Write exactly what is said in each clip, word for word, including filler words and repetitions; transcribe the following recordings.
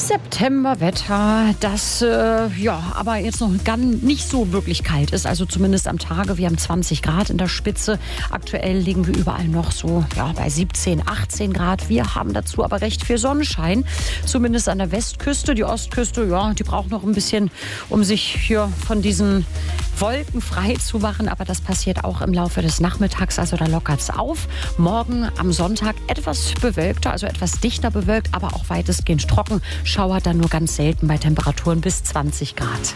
Septemberwetter, das äh, ja, aber jetzt noch gar nicht so wirklich kalt ist, also zumindest am Tage. Wir haben zwanzig Grad in der Spitze. Aktuell liegen wir überall noch so ja, bei siebzehn, achtzehn Grad. Wir haben dazu aber recht viel Sonnenschein, zumindest an der Westküste. Die Ostküste, ja, die braucht noch ein bisschen, um sich hier von diesen Wolken frei zu machen. Aber das passiert auch im Laufe des Nachmittags, also da lockert es auf. Morgen am Sonntag etwas bewölkter, also etwas dichter bewölkt, aber auch weitestgehend trocken. Schauert dann nur ganz selten bei Temperaturen bis zwanzig Grad.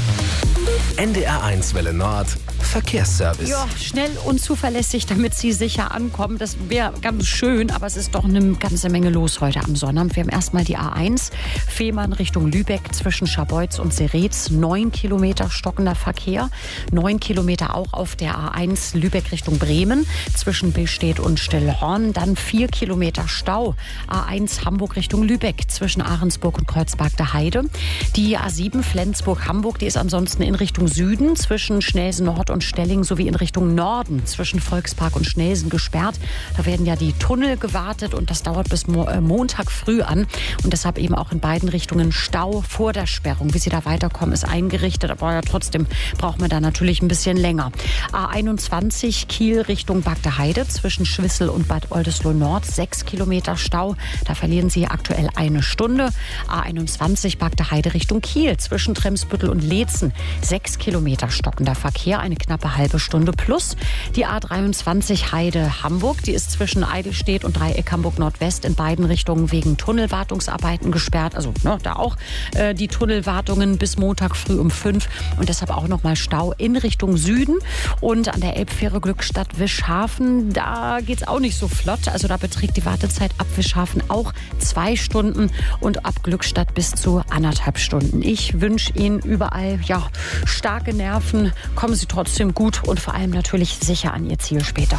N D R eins Welle Nord, Verkehrsservice. Ja, schnell und zuverlässig, damit Sie sicher ankommen. Das wäre ganz schön, aber es ist doch eine ganze Menge los heute am Sonnabend. Wir haben erstmal die A eins, Fehmarn Richtung Lübeck zwischen Scharbeutz und Seretz. Neun Kilometer stockender Verkehr. Neun Kilometer auch auf der A eins Lübeck Richtung Bremen zwischen Billstedt und Stillhorn. Dann vier Kilometer Stau. A eins Hamburg Richtung Lübeck zwischen Ahrensburg und Kreuzberg der Heide. Die A sieben Flensburg-Hamburg, die ist ansonsten in Richtung Süden zwischen Schnelsen Nord und Stelling sowie in Richtung Norden zwischen Volkspark und Schnelsen gesperrt. Da werden ja die Tunnel gewartet und das dauert bis Mo- äh, Montag früh an. Und deshalb eben auch in beiden Richtungen Stau vor der Sperrung. Wie Sie da weiterkommen, ist eingerichtet, aber ja, trotzdem braucht man da natürlich ein bisschen länger. A einundzwanzig Kiel Richtung Bagde Heide zwischen Schwissel und Bad Oldesloe Nord. Sechs Kilometer Stau. Da verlieren Sie aktuell eine Stunde. A einundzwanzig Bagde Heide Richtung Kiel zwischen Tremsbüttel und Leetzen. Sechs Kilometer stockender Verkehr, eine knappe halbe Stunde plus. Die A dreiundzwanzig Heide Hamburg, die ist zwischen Eidelstedt und Dreieck Hamburg Nordwest in beiden Richtungen wegen Tunnelwartungsarbeiten gesperrt. Also ne, da auch äh, die Tunnelwartungen bis Montag früh um fünf und deshalb auch nochmal Stau in Richtung Süden. Und an der Elbfähre Glückstadt Wischhafen, da geht es auch nicht so flott. Also da beträgt die Wartezeit ab Wischhafen auch zwei Stunden und ab Glückstadt bis zu anderthalb Stunden. Ich wünsche Ihnen überall ja starke Nerven, kommen Sie trotzdem gut und vor allem natürlich sicher an Ihr Ziel später.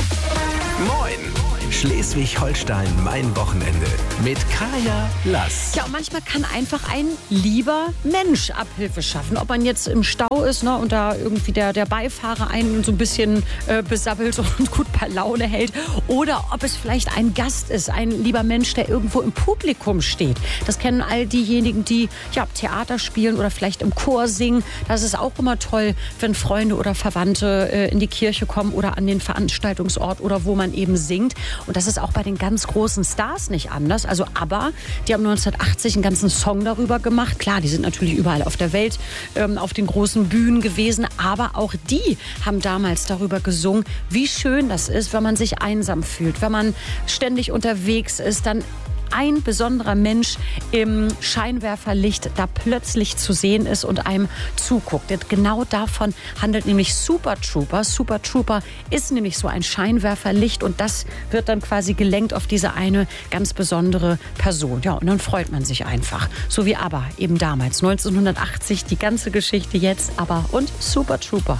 Moin! Schleswig-Holstein, mein Wochenende mit Kaya Lass. Ja, und manchmal kann einfach ein lieber Mensch Abhilfe schaffen. Ob man jetzt im Stau ist, ne, und da irgendwie der, der Beifahrer einen so ein bisschen äh, besabbelt und gut bei Laune hält. Oder ob es vielleicht ein Gast ist, ein lieber Mensch, der irgendwo im Publikum steht. Das kennen all diejenigen, die ja, Theater spielen oder vielleicht im Chor singen. Das ist auch immer toll, wenn Freunde oder Verwandte äh, in die Kirche kommen oder an den Veranstaltungsort oder wo man eben singt. Und das ist auch bei den ganz großen Stars nicht anders. Also ABBA, die haben neunzehnhundertachtzig einen ganzen Song darüber gemacht. Klar, die sind natürlich überall auf der Welt ähm, auf den großen Bühnen gewesen. Aber auch die haben damals darüber gesungen, wie schön das ist, wenn man sich einsam fühlt. Wenn man ständig unterwegs ist, dann ein besonderer Mensch im Scheinwerferlicht da plötzlich zu sehen ist und einem zuguckt. Genau davon handelt nämlich Super Trooper. Super Trooper ist nämlich so ein Scheinwerferlicht und das wird dann quasi gelenkt auf diese eine ganz besondere Person. Ja, und dann freut man sich einfach. So wie ABBA eben damals, neunzehnhundertachtzig, die ganze Geschichte jetzt, ABBA und Super Trooper.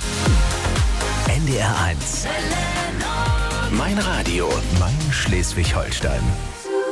N D R eins. Mein Radio, mein Schleswig-Holstein.